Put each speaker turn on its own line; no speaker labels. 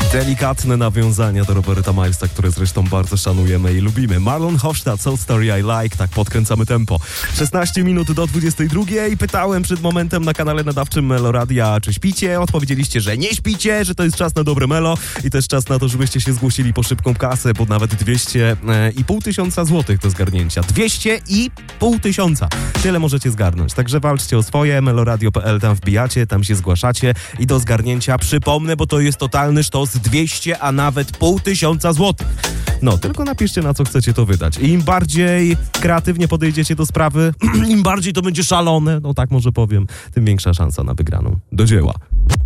Delikatne nawiązania do Roberta Milesa, które zresztą bardzo szanujemy i lubimy. Marlon Hofstadt, Soul Story I Like, tak podkręcamy tempo. 16 minut do 22 i pytałem przed momentem na kanale nadawczym Meloradia, czy śpicie? Odpowiedzieliście, że nie śpicie, że to jest czas na dobre melo i też czas na to, żebyście się zgłosili po szybką kasę, bo nawet 200,5 tysiąca złotych do zgarnięcia. 200,5 tysiąca. Tyle możecie zgarnąć. Także walczcie o swoje, meloradio.pl, tam wbijacie, tam się zgłaszacie i do zgarnięcia, przypomnę, bo to jest totalny sztos, 200, a nawet 500 złotych. No, tylko napiszcie, na co chcecie to wydać. I im bardziej kreatywnie podejdziecie do sprawy, im bardziej to będzie szalone, no tak może powiem, tym większa szansa na wygraną. Do dzieła.